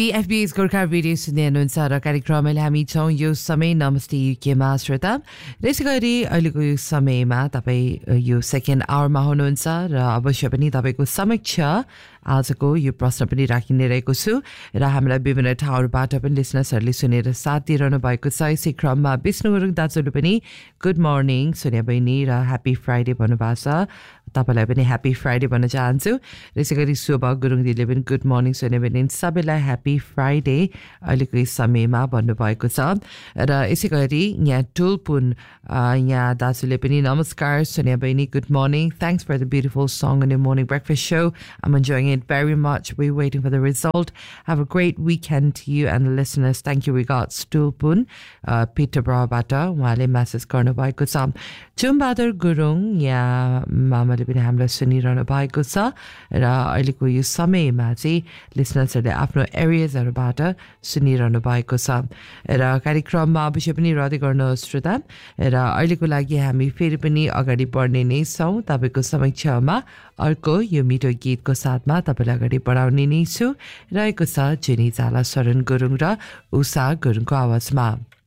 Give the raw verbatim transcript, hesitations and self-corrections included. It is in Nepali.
तपाईँ एफबीएस गोर्खा रेडियो सुन्दै हुनुहुन्छ र कार्यक्रमले हामी छौँ यो समय नमस्ते युकेमा श्रोता। त्यसै गरी अहिलेको यो समयमा तपाईँ यो सेकेन्ड आवरमा हुनुहुन्छ र अवश्य पनि तपाईँको समक्ष आजको यो प्रश्न पनि राखिने रहेको छु र हामीलाई विभिन्न ठाउँबाट पनि लिसनर्सहरूले सुनेर साथ दिइरहनु भएको छ। यसै क्रममा विष्णु गुरुङ दाजुले पनि गुड मर्निङ सोनिया बहिनी र ह्याप्पी फ्राइडे भन्नुभएको छ। तपाईँलाई पनि ह्याप्पी फ्राइडे भन्न चाहन्छु। त्यसै गरी शोभा गुरुङ दिदीले पनि गुड मर्निङ सोनिया बहिनी, सबैलाई ह्याप्पी फ्राइडे अहिलेको यस समयमा भन्नुभएको छ। र यसै गरी यहाँ टुलपुन यहाँ दाजुले पनि नमस्कार सोनिया बहिनी, good morning, thanks for the beautiful song in the morning breakfast show, I'm enjoying it very much. We're waiting for the result. Have a great weekend to you and the listeners. Thank you. Regards, Tulpun, uh, Peterborough Bata, Wale Masses Karnabai Sam. Chumbader Gurung, ya Mama de Binhamla Sunirana Baikusa, Iliko Yusame Mazi, listeners at the Afno areas are about Sunirana Baikusa. Era Karikrama Bishopini Radigarno Struda, Era Iliko Lagi Hami, Filipini, Agadi Bornini, so Tabiko Samik Chama, Arko, you meet a gate ko साथमा तपाईलाई अगाडि बढाउने नै छु। रहेको छ जेनी जाला शरण गुरुङ र उषा गुरुङको आवाजमा।